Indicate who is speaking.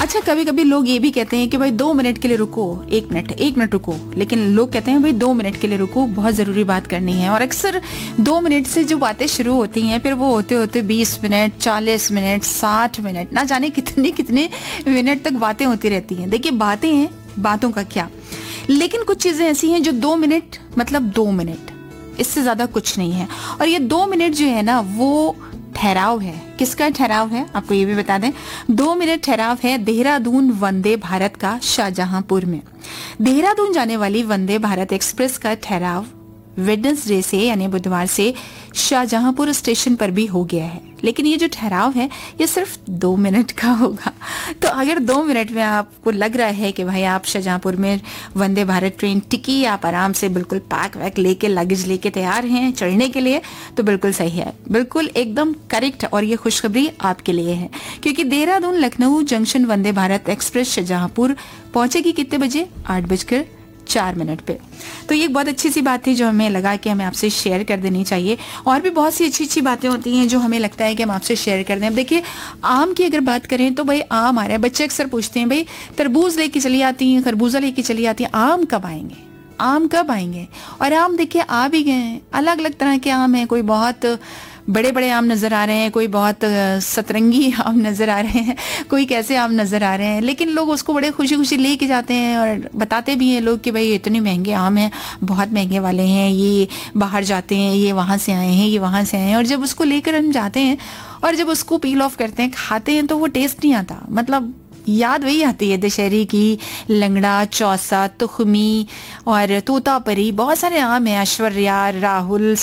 Speaker 1: अच्छा, कभी कभी लोग ये भी कहते हैं कि भाई 2 मिनट के लिए रुको, 1 मिनट रुको, लेकिन लोग कहते हैं भाई 2 मिनट के लिए रुको, बहुत जरूरी बात करनी है। और अक्सर 2 मिनट से जो बातें शुरू होती हैं फिर वो होते होते 20 मिनट, 40 मिनट, 60 मिनट, ना जाने कितने कितने मिनट तक बातें होती रहती हैं। देखिए, बातें हैं, बातों का क्या, लेकिन कुछ चीजें ऐसी हैं जो 2 मिनट मतलब 2 मिनट, इससे ज्यादा कुछ नहीं है। और ये 2 मिनट जो है ना, वो ठहराव है। किसका ठहराव है, आपको ये भी बता दें, 2 मिनट ठहराव है देहरादून वंदे भारत का शाहजहांपुर में। देहरादून जाने वाली वंदे भारत एक्सप्रेस का ठहराव वेडनेसडे से यानी बुधवार से शाहजहांपुर स्टेशन पर भी हो गया है, लेकिन ये जो ठहराव है ये सिर्फ 2 मिनट का होगा। तो अगर 2 मिनट में आपको लग रहा है कि भाई आप शाहजहांपुर में वंदे भारत ट्रेन टिकी, आप आराम से बिल्कुल पैक वैक लेके, लगेज लेके तैयार हैं चढ़ने के लिए, तो बिल्कुल सही है, बिल्कुल एकदम करेक्ट। और ये खुशखबरी आपके लिए है, क्योंकि देहरादून लखनऊ जंक्शन वंदे भारत एक्सप्रेस शाहजहांपुर पहुंचेगी कितने बजे, 8:04 पे। तो ये बहुत अच्छी सी बात थी जो हमें लगा कि हमें आपसे शेयर कर देनी चाहिए। और भी बहुत सी अच्छी अच्छी बातें होती हैं जो हमें लगता है कि हम आपसे शेयर कर दें। अब देखिए, आम की अगर बात करें तो भाई आम आ रहा है, बच्चे अक्सर पूछते हैं भाई तरबूज लेके चली आती हैं, खरबूजा लेके चली आती हैं, आम कब आएंगे, आम कब आएंगे। और आम देखिए आ भी गए हैं, अलग अलग तरह के आम हैं, कोई बहुत बड़े बड़े आम नजर आ रहे हैं, कोई बहुत सतरंगी आम नजर आ रहे हैं, कोई कैसे आम नजर आ रहे हैं, लेकिन लोग उसको बड़े खुशी खुशी लेके जाते हैं और बताते भी हैं लोग कि भाई इतने महंगे आम हैं, बहुत महंगे वाले हैं, ये बाहर जाते हैं, ये वहां से आए हैं, ये वहां से आए हैं। और जब उसको लेकर हम जाते हैं और जब उसको पील ऑफ करते हैं, खाते हैं, तो वो टेस्ट नहीं आता। मतलब याद वही आती है दशहरी की, लंगड़ा, चौसा, तुखमी और तोतापरी, बहुत सारे आम हैं, ऐश्वर्या, राहुल,